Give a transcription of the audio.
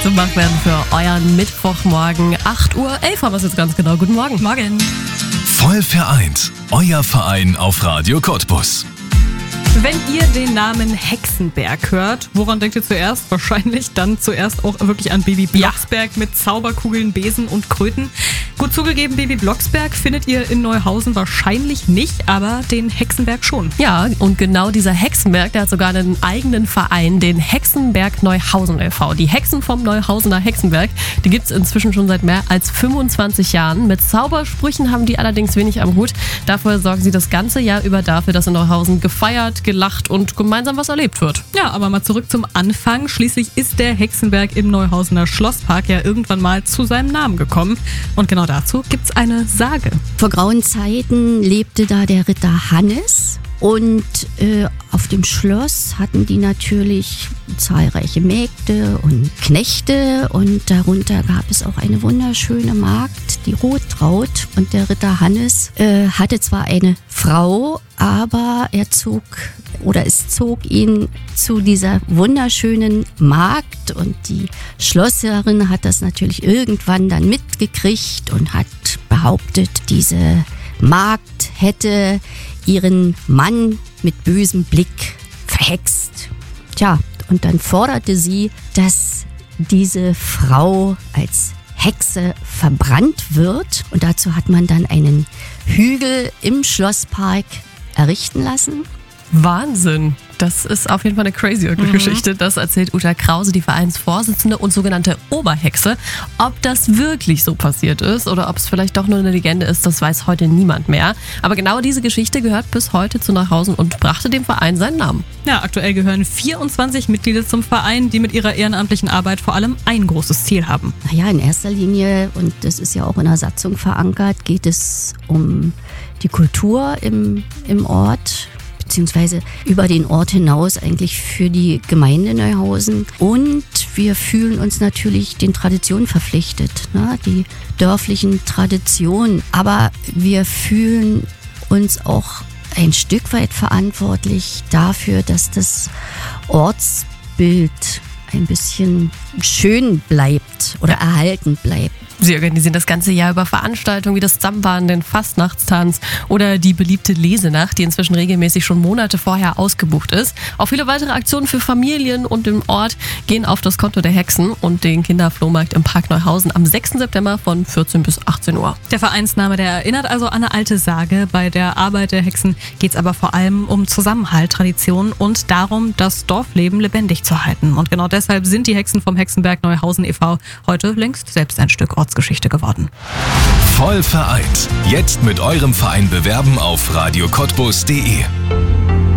zum Wachwerden für euren Mittwochmorgen. 8:11 Uhr haben wir es jetzt ganz genau. Guten Morgen. Morgen. Voll vereint. Euer Verein auf Radio Cottbus. Wenn ihr den Namen Hexenberg hört, woran denkt ihr zuerst? Wahrscheinlich dann zuerst auch wirklich an Baby Blocksberg mit Zauberkugeln, Besen und Kröten. Gut zugegeben, Baby Blocksberg findet ihr in Neuhausen wahrscheinlich nicht, aber den Hexenberg schon. Ja, und genau dieser Hexenberg, der hat sogar einen eigenen Verein, den Hexenberg Neuhausen e.V. Die Hexen vom Neuhausener Hexenberg, die gibt es inzwischen schon seit mehr als 25 Jahren. Mit Zaubersprüchen haben die allerdings wenig am Hut. Dafür sorgen sie das ganze Jahr über dafür, dass in Neuhausen gefeiert, gelacht und gemeinsam was erlebt wird. Ja, aber mal zurück zum Anfang. Schließlich ist der Hexenberg im Neuhausener Schlosspark ja irgendwann mal zu seinem Namen gekommen. Und genau dazu gibt's eine Sage. Vor grauen Zeiten lebte da der Ritter Hannes und auf dem Schloss hatten die natürlich zahlreiche Mägde und Knechte und darunter gab es auch eine wunderschöne Magd, die Rotraut, und der Ritter Hannes hatte zwar eine Frau, aber es zog ihn zu dieser wunderschönen Magd und die Schlossherrin hat das natürlich irgendwann dann mitgekriegt und hat behauptet, diese Magd hätte ihren Mann mit bösem Blick verhext. Tja, und dann forderte sie, dass diese Frau als Hexe verbrannt wird. Und dazu hat man dann einen Hügel im Schlosspark errichten lassen. Wahnsinn. Das ist auf jeden Fall eine crazy Geschichte. Das erzählt Uta Krause, die Vereinsvorsitzende und sogenannte Oberhexe. Ob das wirklich so passiert ist oder ob es vielleicht doch nur eine Legende ist, das weiß heute niemand mehr. Aber genau diese Geschichte gehört bis heute zu Neuhausen und brachte dem Verein seinen Namen. Ja, aktuell gehören 24 Mitglieder zum Verein, die mit ihrer ehrenamtlichen Arbeit vor allem ein großes Ziel haben. Naja, in erster Linie, und das ist ja auch in der Satzung verankert, geht es um die Kultur im Ort, beziehungsweise über den Ort hinaus eigentlich für die Gemeinde Neuhausen. Und wir fühlen uns natürlich den Traditionen verpflichtet, ne? Die dörflichen Traditionen. Aber wir fühlen uns auch ein Stück weit verantwortlich dafür, dass das Ortsbild ein bisschen schön bleibt oder erhalten bleibt. Sie organisieren das ganze Jahr über Veranstaltungen wie das Sambban, den Fastnachtstanz oder die beliebte Lesenacht, die inzwischen regelmäßig schon Monate vorher ausgebucht ist. Auch viele weitere Aktionen für Familien und im Ort gehen auf das Konto der Hexen und den Kinderflohmarkt im Park Neuhausen am 6. September von 14 bis 18 Uhr. Der Vereinsname, der erinnert also an eine alte Sage. Bei der Arbeit der Hexen geht es aber vor allem um Zusammenhalt, Tradition und darum, das Dorfleben lebendig zu halten. Und genau deshalb sind die Hexen vom Hexenberg Neuhausen e.V. heute längst selbst ein Stück Ortsgeschichte geworden. Voll vereint. Jetzt mit eurem Verein bewerben auf radiocottbus.de.